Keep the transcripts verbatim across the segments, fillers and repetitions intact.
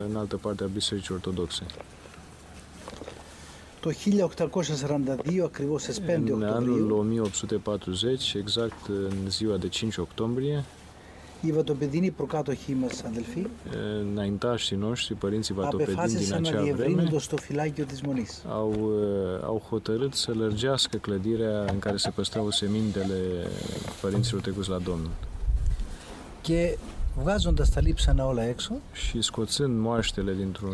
în altă parte a Bisericii Ortodoxe. Το χίλια οκτακόσια σαράντα δύο, ακριβώς στις πέντε În anul Οκτωβρίου, o mie opt sute patruzeci, exact în ziua de cinci octombrie, οι βατοπεδινοί προκάτοχοί μας αδελφοί înaintașii noștri, părinții vatopedini din απεφάσισαν να acea vreme, διευρύνουν το στοφυλάκιο της Μονής. au, au hotărât să lărgească clădirea în care se păstrau semintele părinților trecuți la Domnul. Και βγάζοντας τα λείψανα όλα έξω, Și scoțând moaștele dintr-un...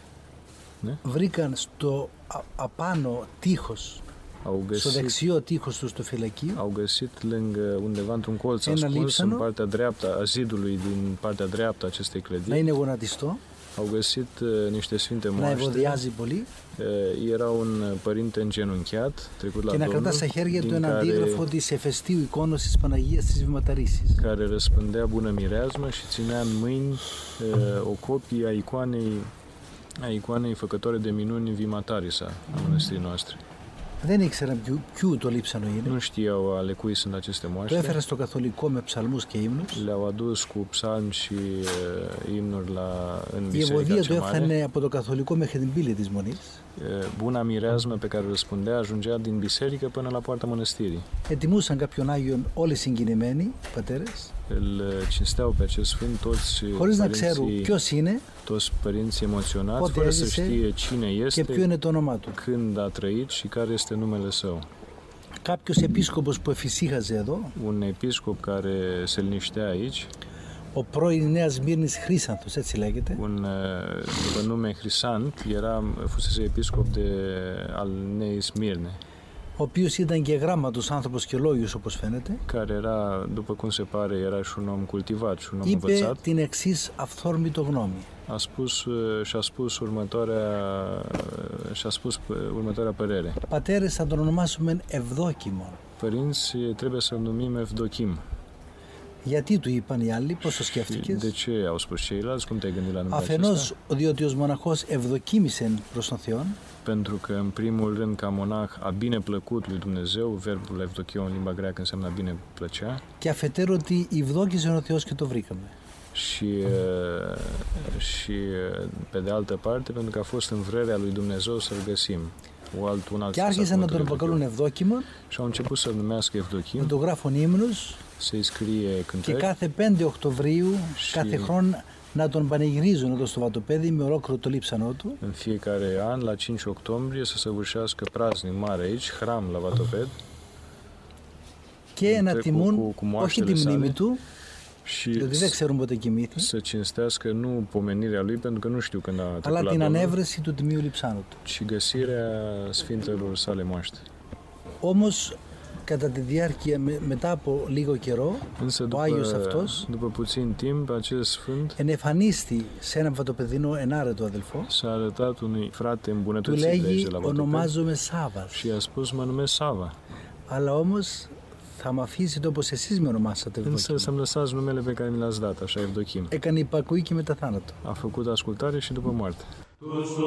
Ne? βρήκαν στο α- απάνω τείχος, Au στο găsit, δεξιό τείχος του στοφυλακίου, au găsit lângă, undeva într-un colț Ένα ascuns, lipsano. în partea dreaptă a zidului, din partea dreaptă a acestei να clădiri, είναι γονατιστό, au găsit uh, niște sfinte να moaște. ευωδιάζει πολύ Uh, Era un părinte îngenunchiat, trecut la και να Domnul, κρατά στα χέρια του din ένα care, αντίγραφο της εφεστίου εικόνος της Παναγίας της Βηματαρίσης. care răspândea bună mireazmă și ținea în mâini uh, o copie a icoanei, a icoanei făcătoare de minuni Vimatarisa a mănăstirii noastre. Δεν ήξεραν ποιου, ποιου το λείψανο είναι. Nu știau ale cui sunt aceste Το moaște. έφεραν στο καθολικό με ψαλμούς και ύμνους. Le-au adus cu psalmi și uh, imnuri la, în Η biserica ευωδία του cea mare. έφτανε από το καθολικό μέχρι την πύλη της Μονής. Uh, Buna mireazmă pe care răspundea ajungea din biserică până la poarta mănăstirii. Ετιμούσαν κάποιον Άγιον όλοι συγκινημένοι πατέρες, Îl cinsteau pe acest sfânt toți χωρίς να ξέρουν părinții, ποιος είναι toți părinții emoționați, Poate fără să zise știe cine και ποιο este, είναι το όνομά του. când a trăit și care este numele său. Κάποιος επίσκοπος που εφησύχαζε εδώ, Un episcop care se liniștea aici, ο πρώην Νέας Σμύρνης Χρύσανθος, έτσι λέγεται, un, după nume Hrisant, era, fusese episcop de, al Neei Smirne, ο οποίος ήταν και γράμματος άνθρωπος και λόγιος όπως φαίνεται, care era, după cum se pare, era și un om cultivat și un om είπε învățat. την εξής αυθόρμητο γνώμη. A spus și-a spus următoarea și-a spus următoarea părere. Πατέρες, θα τον ονομάσουμε Ευδόκιμον. Părinți, trebuie să-l numim Evdochim. Γιατί του είπαν οι άλλοι, πώς το σκέφτηκες? De ce au spus ceilalți? Cum te-ai gândit la numele acesta? Αφενός, διότι ως μοναχός ευδοκίμησε προς τον Θεό, Pentru că, în primul rând, ca monah, a bine plăcut lui Dumnezeu, verbul Evdochio în limba greacă înseamnă a bine plăcea, και αφετέρου ότι ευδόκησε ο Θεός και το βρήκαμε. și, și pe de altă parte, pentru că a fost în vrerea lui Dumnezeu să-l găsim. O alt, un alt Και άρχισαν να τον sacrament αποκαλούν Ευδόκιμον, și au început să-l numească να Evdochim, τον γράφουν ύμνους să-i scrie και cântări κάθε πέντε Οκτωβρίου, Și- κάθε χρόνο να τον πανηγυρίζουν εδώ στο Βατοπέδι με ολόκληρο το λείψανό του în fiecare an, la cinci octombrie, să săvârșească praznic mare aici, hram la Vatoped, και να Cu- τιμούν cu- cu όχι moaștele τη sale. μνήμη του, și διότι δεν ξέρουν πότε κοιμήθη, să cinstească nu pomenirea lui, pentru că nu știu când a αλλά trecut la την Domnul, ανέβρεση του τιμίου λειψάνου του. ci găsirea sfintelor sale moaște. Όμως, κατά τη διάρκεια, με- μετά από λίγο καιρό, Însă ο Άγιος după, αυτός după puțin timp, acest sfânt ενεφανίστη σε έναν βατοπεδινό ενάρετο αδελφό, s-a arătat unui frate του îmbunătățit de λέγει aici de la Vatoped ονομάζομαι Σάββας, și i-a spus, mă numesc Sava, αλλά όμως θα μ' αφήσετε όπως εσείς με ονομάσατε însă Ευδόκιμο. să-mi lăsați numele pe care mi l-ați dat, așa Evdochim. Έκανε υπακοή και μετά θάνατο. A făcut ascultare și după moarte.